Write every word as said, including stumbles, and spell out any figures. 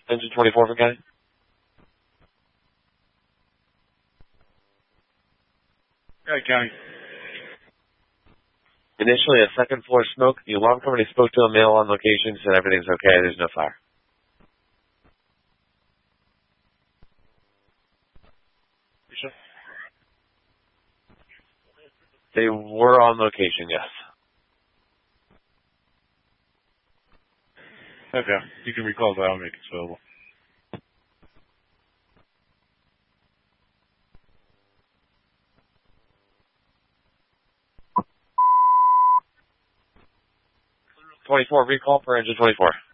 Engine twenty-four for County. Yeah, County. Initially, a second floor smoke. The alarm company spoke to a male on location, said everything's okay, there's no fire. They were on location, yes. Okay. You can recall that. I'll make it available. twenty-four recall for engine twenty-four.